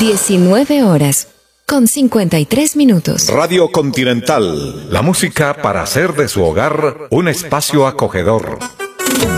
19:53. Radio Continental, la música para hacer de su hogar un espacio acogedor.